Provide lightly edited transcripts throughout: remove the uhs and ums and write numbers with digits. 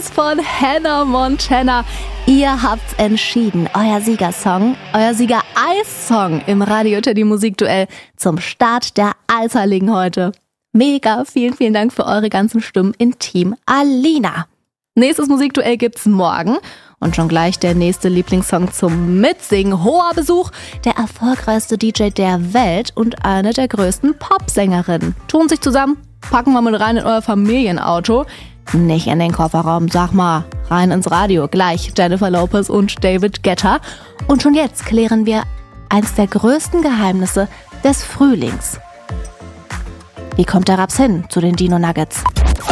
Eyes von Hannah Montana. Ihr habt's entschieden. Euer Siegersong, euer Sieger-Eis-Song im Radio Teddy Musikduell zum Start der Alserligen heute. Mega, vielen, vielen Dank für eure ganzen Stimmen in Team Alina. Nächstes Musikduell gibt's morgen. Und schon gleich der nächste Lieblingssong zum Mitsingen. Hoher Besuch, der erfolgreichste DJ der Welt und eine der größten Popsängerinnen. Tun sich zusammen, packen wir mit rein in euer Familienauto. Nicht in den Kofferraum, sag mal, rein ins Radio. Gleich Jennifer Lopez und David Guetta. Und schon jetzt klären wir eins der größten Geheimnisse des Frühlings. Wie kommt der Raps hin zu den Dino Nuggets?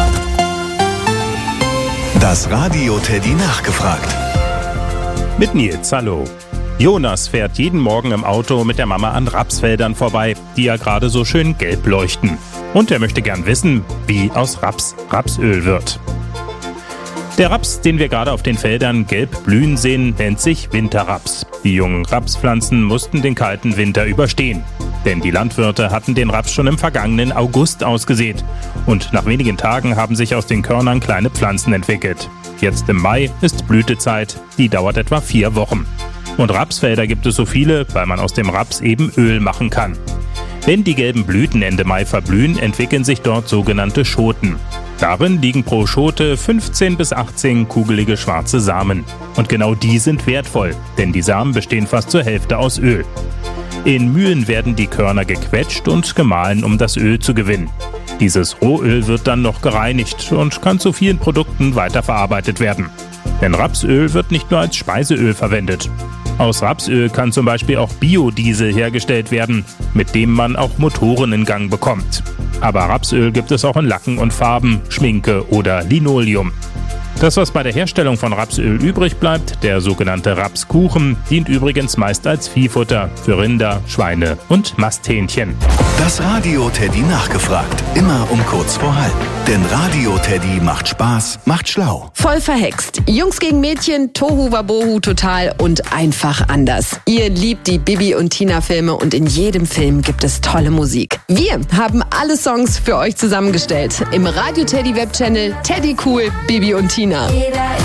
Das Radio Teddy nachgefragt. Mit Nils, hallo. Jonas fährt jeden Morgen im Auto mit der Mama an Rapsfeldern vorbei, die ja gerade so schön gelb leuchten. Und er möchte gern wissen, wie aus Raps Rapsöl wird. Der Raps, den wir gerade auf den Feldern gelb blühen sehen, nennt sich Winterraps. Die jungen Rapspflanzen mussten den kalten Winter überstehen. Denn die Landwirte hatten den Raps schon im vergangenen August ausgesät. Und nach wenigen Tagen haben sich aus den Körnern kleine Pflanzen entwickelt. Jetzt im Mai ist Blütezeit, die dauert etwa 4 Wochen. Und Rapsfelder gibt es so viele, weil man aus dem Raps eben Öl machen kann. Wenn die gelben Blüten Ende Mai verblühen, entwickeln sich dort sogenannte Schoten. Darin liegen pro Schote 15 bis 18 kugelige schwarze Samen. Und genau die sind wertvoll, denn die Samen bestehen fast zur Hälfte aus Öl. In Mühlen werden die Körner gequetscht und gemahlen, um das Öl zu gewinnen. Dieses Rohöl wird dann noch gereinigt und kann zu vielen Produkten weiterverarbeitet werden. Denn Rapsöl wird nicht nur als Speiseöl verwendet. Aus Rapsöl kann zum Beispiel auch Biodiesel hergestellt werden, mit dem man auch Motoren in Gang bekommt. Aber Rapsöl gibt es auch in Lacken und Farben, Schminke oder Linoleum. Das, was bei der Herstellung von Rapsöl übrig bleibt, der sogenannte Rapskuchen, dient übrigens meist als Viehfutter für Rinder, Schweine und Masthähnchen. Das Radio Teddy nachgefragt. Immer um kurz vor halb. Denn Radio Teddy macht Spaß, macht schlau. Voll verhext. Jungs gegen Mädchen, Tohu Wabohu total und einfach anders. Ihr liebt die Bibi und Tina Filme und in jedem Film gibt es tolle Musik. Wir haben alle Songs für euch zusammengestellt. Im Radio Teddy Webchannel Teddy Cool, Bibi und Tina.